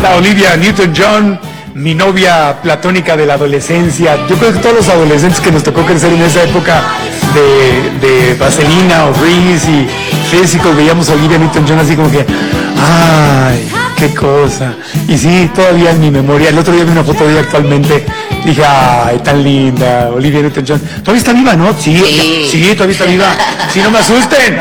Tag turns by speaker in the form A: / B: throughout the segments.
A: está Olivia Newton-John, mi novia platónica de la adolescencia. Yo creo que todos los adolescentes que nos tocó crecer en esa época de Vaselina o Reese y Physical, veíamos a Olivia Newton-John así como que, ay, qué cosa. Y sí, todavía en mi memoria, el otro día vi una foto de ella actualmente, dije, ay, tan linda, Olivia Newton-John. ¿Todavía está viva, no? Sí, todavía está viva. Si no me asusten.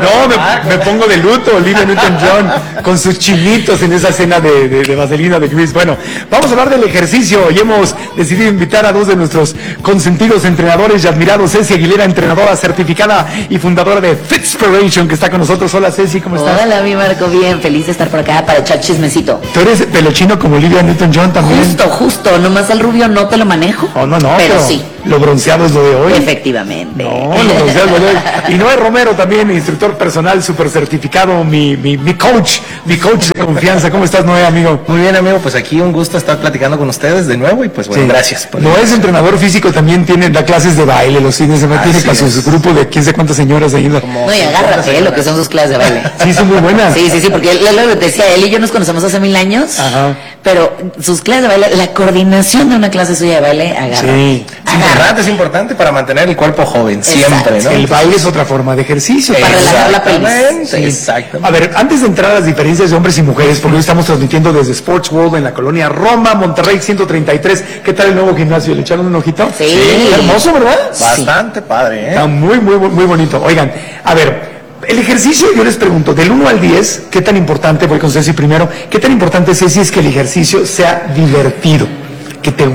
A: Me pongo de luto, Olivia Newton-John, con sus chinitos en esa escena de Vaselina de Chris. Bueno, vamos a hablar del ejercicio y hemos decidido invitar a dos de nuestros consentidos entrenadores y admirados. Ceci Aguilera, entrenadora certificada y fundadora de Fitspiration, que está con nosotros. Hola, Ceci, ¿cómo estás?
B: Hola, mi Marco, bien, feliz de estar por acá para echar chismecito.
A: ¿Tú eres pelochino como Olivia Newton-John también?
B: Justo, nomás el rubio no te lo manejo.
A: No,
B: pero sí.
A: Lo bronceado es lo de hoy.
B: Efectivamente.
A: No, lo bronceado es lo de hoy. Y Noé Romero también, instructor personal, súper certificado, mi coach de confianza. ¿Cómo estás, Noé, amigo?
C: Muy bien, amigo, pues aquí un gusto estar platicando con ustedes de nuevo y pues bueno, sí. Gracias.
A: Noé es entrenador físico, también da clases de baile los fines de semana, tiene para su grupo de quién sé cuántas señoras ahí.
B: No, y agárrate lo que son sus clases de baile.
A: Sí, son muy buenas.
B: Sí, porque él lo decía, él y yo nos conocemos hace 1000 años. Ajá. Pero sus clases de baile, la coordinación de una clase suya de baile, agarra.
A: Sí.
C: Es importante para mantener el cuerpo joven, siempre, ¿no?
A: El baile es otra forma de ejercicio.
B: Para relajar la pelvis.
A: Sí. Exactamente. A ver, antes de entrar a las diferencias de hombres y mujeres, porque hoy estamos transmitiendo desde Sports World en la colonia Roma, Monterrey 133. ¿Qué tal el nuevo gimnasio? ¿Le echaron un ojito?
B: Sí.
A: Hermoso, ¿verdad?
C: Bastante padre, ¿eh?
A: Está muy bonito. Oigan, a ver, el ejercicio, yo les pregunto, del 1 al 10, ¿qué tan importante, voy con Ceci primero, qué tan importante es que el ejercicio sea divertido? Que te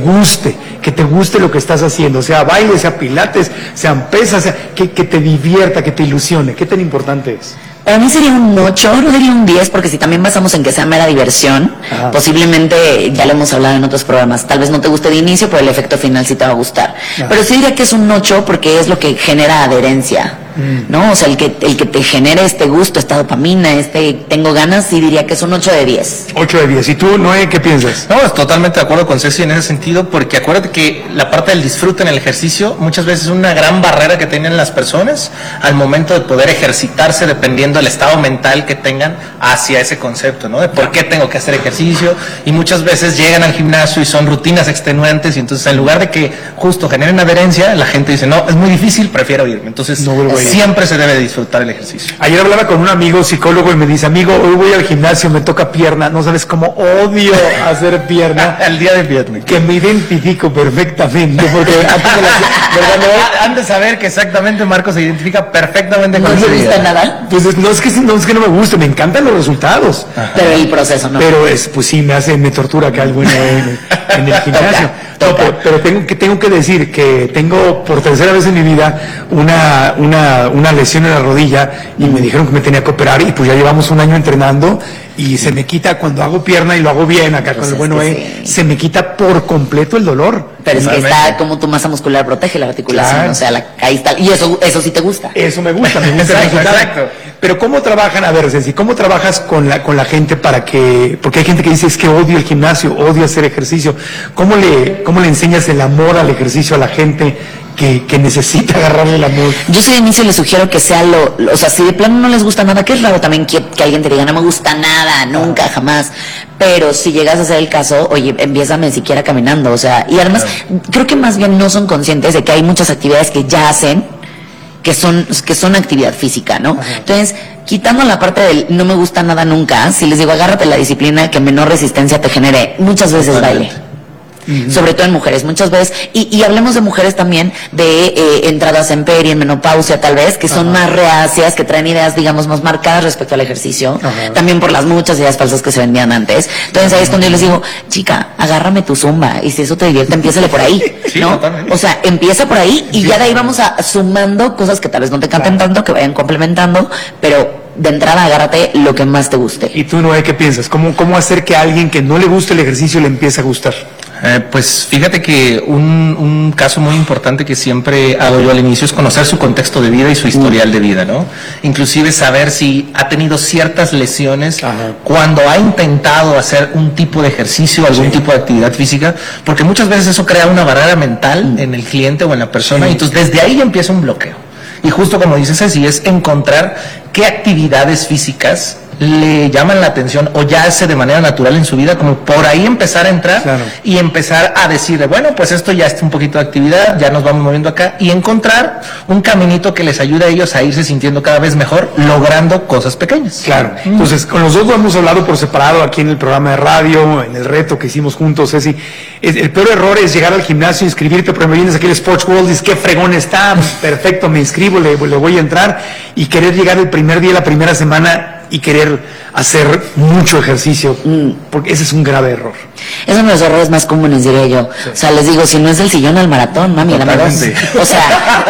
A: guste lo que estás haciendo, sea baile, sea pilates, sean pesas, que te divierta, que te ilusione. ¿Qué tan importante es?
B: Para mí sería un 8, no diría un 10, porque si también basamos en que sea mera diversión, posiblemente, ya lo hemos hablado en otros programas, tal vez no te guste de inicio, pero el efecto final sí te va a gustar. Pero sí diría que es un 8 porque es lo que genera adherencia, ¿no? O sea, el que te genere este gusto, esta dopamina, tengo ganas, sí diría que es un 8 de 10.
A: 8 de 10. ¿Y tú, Noé, qué piensas?
C: No, totalmente de acuerdo con Ceci en ese sentido, porque acuérdate que la parte del disfrute en el ejercicio muchas veces es una gran barrera que tienen las personas al momento de poder ejercitarse dependiendo del estado mental que tengan hacia ese concepto, ¿no? De por qué tengo que hacer ejercicio, y muchas veces llegan al gimnasio y son rutinas extenuantes y entonces en lugar de que justo generen adherencia, la gente dice, no, es muy difícil, prefiero irme. Entonces siempre se debe disfrutar el ejercicio.
A: Ayer hablaba con un amigo psicólogo y me dice, amigo, hoy voy al gimnasio, me toca pierna, no sabes cómo odio hacer pierna.
C: El día de pierna.
A: Que me identifico perfectamente, porque
C: han de saber que exactamente Marco se identifica perfectamente con
B: ¿No le gusta nada?
A: Pues no es que no me guste, me encantan los resultados.
B: Ajá. Pero el proceso no.
A: Pero pues sí, me tortura acá el bueno en el gimnasio. Pero tengo que decir que tengo por tercera vez en mi vida una lesión en la rodilla y me dijeron que me tenía que operar y pues ya llevamos un año entrenando y se me quita cuando hago pierna y lo hago bien acá con el bueno se me quita por completo el dolor.
B: Pero es que está como tu masa muscular protege la articulación, claro. O sea, ahí está. Y eso sí te gusta.
A: Eso me gusta exacto. Pero ¿cómo trabajan? A ver, Ceci, ¿cómo trabajas con la gente porque hay gente que dice, es que odio el gimnasio, odio hacer ejercicio? ¿Cómo le enseñas el amor al ejercicio a la gente que necesita agarrarle el amor?
B: Yo soy de inicio les sugiero que sea o sea, si de plano no les gusta nada, que es raro también que alguien te diga, no me gusta nada, nunca, jamás. Pero si llegas a hacer el caso, oye, empiézame siquiera caminando, o sea, y además, creo que más bien no son conscientes de que hay muchas actividades que ya hacen, que son actividad física, ¿no? Ajá. Entonces, quitando la parte del no me gusta nada nunca, si les digo agárrate la disciplina que menor resistencia te genere, muchas veces baile. Sobre todo en mujeres, muchas veces, y hablemos de mujeres también de entradas en peri, en menopausia tal vez, que son más reacias, que traen ideas digamos más marcadas respecto al ejercicio, también por las muchas ideas falsas que se vendían antes. Entonces ahí es cuando yo les digo, chica, agárrame tu zumba, y si eso te divierte, empiézale por ahí, ¿no? O sea, empieza por ahí y ya de ahí vamos sumando cosas que tal vez no te canten tanto, que vayan complementando, pero de entrada agárrate lo que más te guste.
A: ¿Y tú, Noé, qué piensas? ¿Cómo hacer que a alguien que no le guste el ejercicio le empiece a gustar?
C: Pues fíjate que un caso muy importante que siempre hago yo al inicio es conocer su contexto de vida y su historial de vida, ¿no? Inclusive saber si ha tenido ciertas lesiones cuando ha intentado hacer un tipo de ejercicio, algún tipo de actividad física, porque muchas veces eso crea una barrera mental en el cliente o en la persona, y entonces desde ahí empieza un bloqueo. Y justo como dices Ceci, es encontrar qué actividades físicas le llaman la atención o ya hace de manera natural en su vida, como por ahí empezar a entrar y empezar a decirle, bueno, pues esto ya es un poquito de actividad, ya nos vamos moviendo acá, y encontrar un caminito que les ayude a ellos a irse sintiendo cada vez mejor, logrando cosas pequeñas.
A: Claro. Entonces, con los dos lo hemos hablado por separado aquí en el programa de radio, en el reto que hicimos juntos, Ceci. El peor error es llegar al gimnasio, inscribirte, pero me vienes aquí al Sports World y dices, qué fregón está, perfecto, me inscribo, le voy a entrar, y querer llegar el primer día, la primera semana, y querer hacer mucho ejercicio, porque ese es un grave error.
B: Es uno de los errores más comunes, diría yo. Sí. O sea, les digo, si no es el sillón al maratón, mami, dame dos. O sea,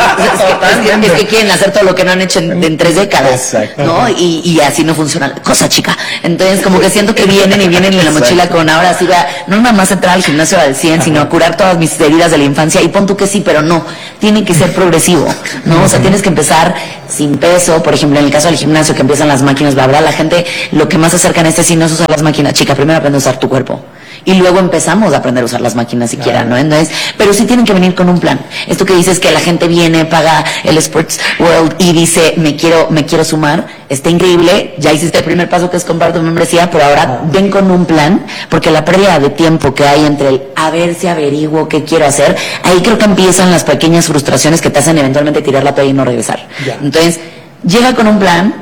B: es que quieren hacer todo lo que no han hecho en 3 décadas, ¿no? Y así no funciona la cosa, chica. Entonces, como que siento que vienen en la mochila con ahora sí va, no nada más entrar al gimnasio al 100, sino a curar todas mis heridas de la infancia. Y pon tú que sí, pero no. Tiene que ser progresivo, ¿no? O sea, tienes que empezar sin peso. Por ejemplo, en el caso del gimnasio, que empiezan las máquinas, bla, bla, la gente lo que más se acerca en si no es usar las máquinas, chica, primero aprende a usar tu cuerpo. Y luego empezamos a aprender a usar las máquinas siquiera, ¿no? Entonces, pero sí tienen que venir con un plan. Esto que dices que la gente viene, paga el Sports World y dice, me quiero sumar, está increíble, ya hiciste el primer paso que es comprar tu membresía, pero ahora ven con un plan, porque la pérdida de tiempo que hay entre el a ver si averiguo qué quiero hacer, ahí creo que empiezan las pequeñas frustraciones que te hacen eventualmente tirar la toalla y no regresar. Entonces, llega con un plan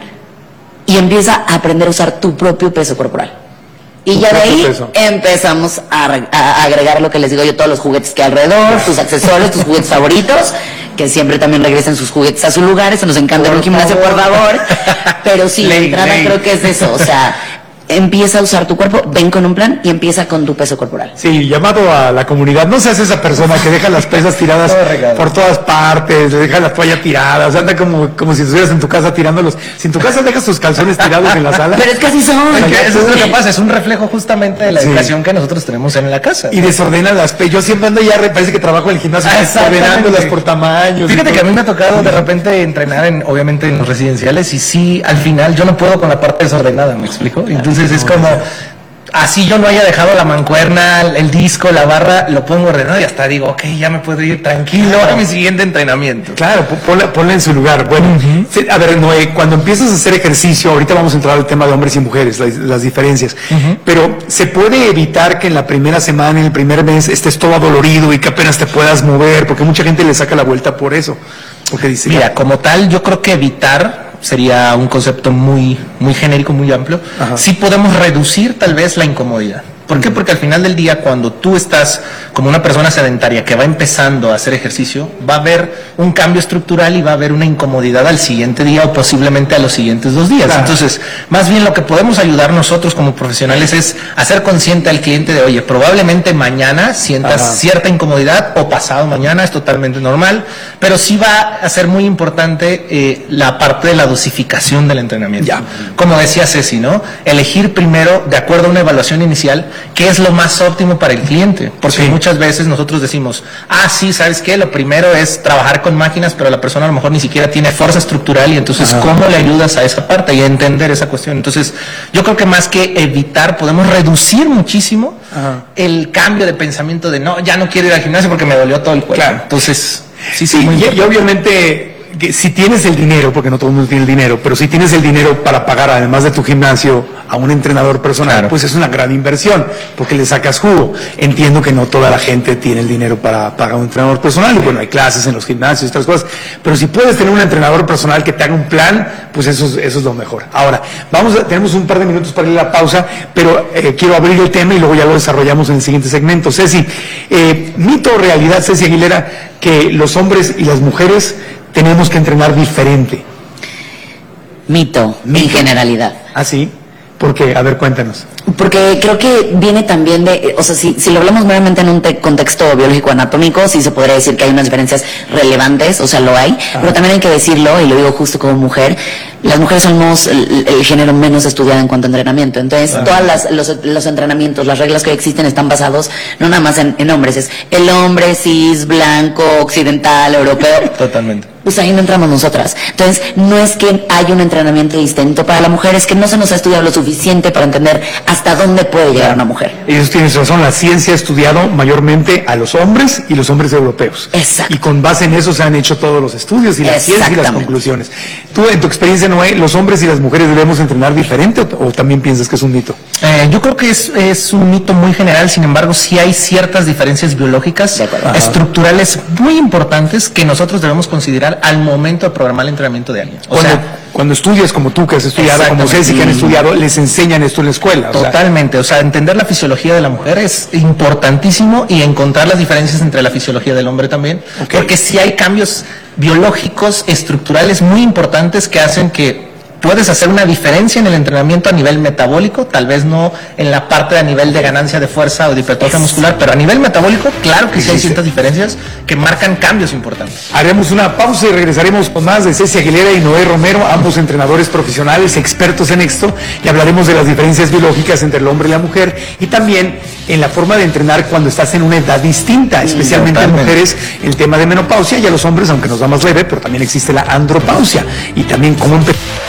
B: y empieza a aprender a usar tu propio peso corporal. Y ya de ahí empezamos a agregar lo que les digo yo, todos los juguetes que hay alrededor, tus accesorios, tus juguetes favoritos, que siempre también regresen sus juguetes a sus lugares. Nos encanta un gimnasio, por favor. Pero sí, la entrada creo que es eso, o sea, empieza a usar tu cuerpo, ven con un plan y empieza con tu peso corporal.
A: Sí, llamado a la comunidad, no seas esa persona que deja las pesas tiradas por todas partes, deja la toalla tirada, o sea, anda como si estuvieras en tu casa tirándolos. Si en tu casa dejas tus calzones tirados en la sala.
B: Pero es que así son.
C: Eso es lo que pasa, es un reflejo justamente de la educación que nosotros tenemos en la casa.
A: Y desordena las pesas. Yo siempre ando parece que trabajo en el gimnasio, ordenándolas por tamaños.
C: Fíjate que a mí me ha tocado de repente entrenar obviamente en los residenciales, y sí, al final yo no puedo con la parte desordenada, ¿me explico? Entonces es como, así yo no haya dejado la mancuerna, el disco, la barra, lo pongo ordenado y hasta digo, ok, ya me puedo ir tranquilo a mi siguiente entrenamiento.
A: Claro, ponla en su lugar. Bueno, a ver, Noé, cuando empiezas a hacer ejercicio, ahorita vamos a entrar al tema de hombres y mujeres, las diferencias, pero ¿se puede evitar que en la primera semana, en el primer mes, estés todo adolorido y que apenas te puedas mover? Porque mucha gente le saca la vuelta por eso. Porque dice,
C: mira, como tal, yo creo que evitar sería un concepto muy genérico, muy amplio. Sí podemos reducir tal vez la incomodidad. ¿Por qué? Porque al final del día, cuando tú estás como una persona sedentaria que va empezando a hacer ejercicio, va a haber un cambio estructural y va a haber una incomodidad al siguiente día o posiblemente a los siguientes 2 días. Claro. Entonces, más bien lo que podemos ayudar nosotros como profesionales es hacer consciente al cliente de, oye, probablemente mañana sientas cierta incomodidad o pasado mañana, es totalmente normal, pero sí va a ser muy importante la parte de la dosificación del entrenamiento. Como decía Ceci, ¿no? Elegir primero, de acuerdo a una evaluación inicial, qué es lo más óptimo para el cliente, porque muchas veces nosotros decimos, sí, ¿sabes qué? Lo primero es trabajar con máquinas, pero la persona a lo mejor ni siquiera tiene fuerza estructural, y entonces ¿cómo le ayudas a esa parte y a entender esa cuestión? Entonces, yo creo que más que evitar, podemos reducir muchísimo el cambio de pensamiento de, no, ya no quiero ir al gimnasio porque me dolió todo el cuerpo. Claro. Entonces,
A: y obviamente, que si tienes el dinero, porque no todo el mundo tiene el dinero, pero si tienes el dinero para pagar, además de tu gimnasio, a un entrenador personal, pues es una gran inversión, porque le sacas jugo. Entiendo que no toda la gente tiene el dinero para pagar a un entrenador personal, y bueno, hay clases en los gimnasios y otras cosas, pero si puedes tener un entrenador personal que te haga un plan, pues eso es lo mejor. Ahora, tenemos un par de minutos para ir a la pausa, pero quiero abrir el tema y luego ya lo desarrollamos en el siguiente segmento. Ceci, mito o realidad, Ceci Aguilera, que los hombres y las mujeres tenemos que entrenar diferente.
B: Mito. En generalidad.
A: ¿Ah, sí? ¿Por qué? A ver, cuéntanos.
B: Porque creo que viene también de, o sea, si lo hablamos nuevamente en un contexto biológico anatómico, sí se podría decir que hay unas diferencias relevantes, o sea, lo hay, pero también hay que decirlo, y lo digo justo como mujer, las mujeres somos el género menos estudiado en cuanto a entrenamiento. Entonces, los entrenamientos, las reglas que existen están basados no nada más en hombres, es el hombre cis, blanco, occidental, europeo.
C: Totalmente.
B: Pues ahí no entramos nosotras. Entonces, no es que haya un entrenamiento distinto para la mujer, es que no se nos ha estudiado lo suficiente para entender hacia hasta dónde puede llegar una mujer.
A: Ellos tienen razón, la ciencia ha estudiado mayormente a los hombres y los hombres europeos.
B: Exacto.
A: Y con base en eso se han hecho todos los estudios y la ciencia y las conclusiones. Tú, en tu experiencia, Noé, ¿los hombres y las mujeres debemos entrenar diferente o también piensas que es un mito?
C: Yo creo que es un mito muy general, sin embargo, sí hay ciertas diferencias biológicas, estructurales muy importantes que nosotros debemos considerar al momento de programar el entrenamiento de alguien.
A: Cuando estudias como tú, que has estudiado, como Ceci, que han estudiado, les enseñan esto en la escuela.
C: Totalmente, o sea, entender la fisiología de la mujer es importantísimo y encontrar las diferencias entre la fisiología del hombre también, porque sí hay cambios biológicos, estructurales muy importantes que hacen que puedes hacer una diferencia en el entrenamiento a nivel metabólico, tal vez no en la parte a nivel de ganancia de fuerza o de hipertrofia muscular, pero a nivel metabólico, claro que sí hay ciertas diferencias que marcan cambios importantes.
A: Haremos una pausa y regresaremos con más de Ceci Aguilera y Noé Romero, ambos entrenadores profesionales, expertos en esto, y hablaremos de las diferencias biológicas entre el hombre y la mujer y también en la forma de entrenar cuando estás en una edad distinta, especialmente en mujeres, el tema de menopausia, y a los hombres, aunque nos da más leve, pero también existe la andropausia, y también cómo empezar